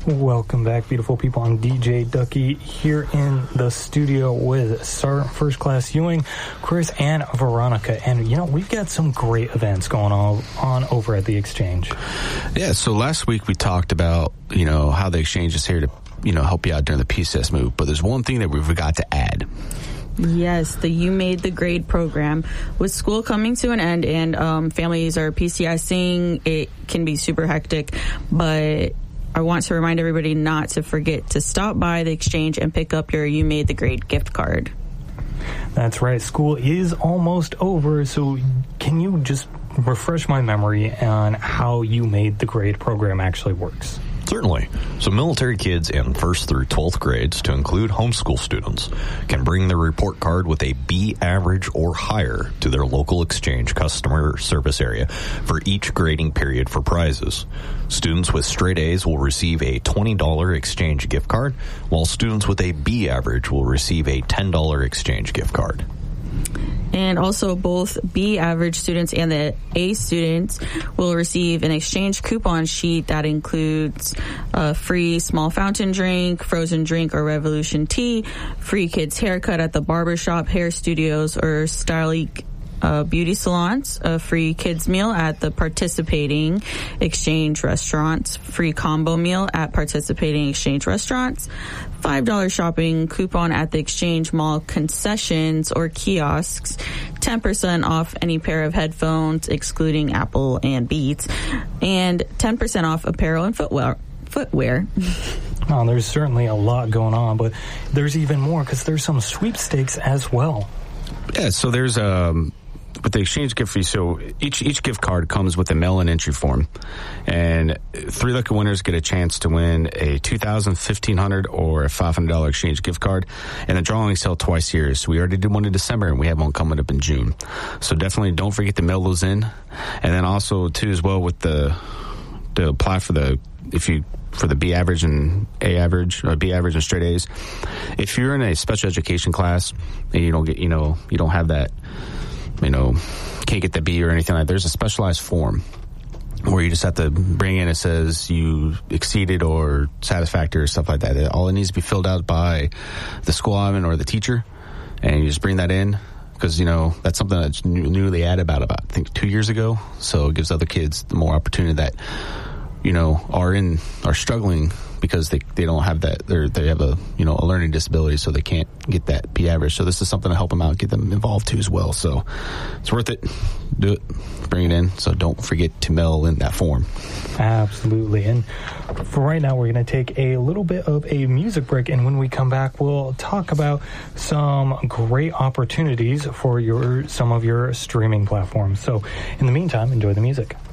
Welcome back, beautiful people. I'm DJ Ducky here in the studio with Sergeant First Class Ewing, Chris, and Veronica. And, we've got some great events going on over at the Exchange. Yeah, so last week we talked about, how the Exchange is here to, help you out during the PCS move. But there's one thing that we forgot to add. Yes, the You Made the Grade program. With school coming to an end and families are PCSing, it can be super hectic, but I want to remind everybody not to forget to stop by the Exchange and pick up your You Made the Grade gift card. That's right. School is almost over, so can you just refresh my memory on how You Made the Grade program actually works? Certainly. So military kids in 1st through 12th grades, to include homeschool students, can bring their report card with a B average or higher to their local Exchange customer service area for each grading period for prizes. Students with straight A's will receive a $20 Exchange gift card, while students with a B average will receive a $10 Exchange gift card. And also both B average students and the A students will receive an Exchange coupon sheet that includes a free small fountain drink, frozen drink, or Revolution tea, free kids haircut at the barbershop, hair studios, or Stylique beauty salons, a free kids meal at the participating Exchange restaurants, free combo meal at participating Exchange restaurants, $5 shopping coupon at the Exchange Mall concessions or kiosks, 10% off any pair of headphones excluding Apple and Beats, and 10% off apparel and footwear. Oh, there's certainly a lot going on, but there's even more because there's some sweepstakes as well. Yeah, so there's with the Exchange gift fee, so each gift card comes with a mail-in entry form, and 3 lucky winners get a chance to win a $2,000, $1,500, or a $500 Exchange gift card, and the drawings held twice a year. So we already did one in December, and we have one coming up in June. So definitely don't forget to mail those in, and then also too as well with to apply for the B average and A average, or B average and straight A's. If you're in a special education class and you don't get, you don't have that, can't get the B or anything like that, there's a specialized form where you just have to bring in, it says you exceeded or satisfactory or stuff like that. All it needs to be filled out by the school admin or the teacher, and you just bring that in. Because, that's something that's newly added about I think 2 years ago. So it gives other kids the more opportunity that, are struggling because they don't have that, they have a learning disability, so they can't get that B average. So this is something to help them out, get them involved too as well. So it's worth it. Do it. Bring it in. So don't forget to mail in that form. Absolutely. And for right now, we're going to take a little bit of a music break, and when we come back, we'll talk about some great opportunities for some of your streaming platforms. So in the meantime, enjoy the music.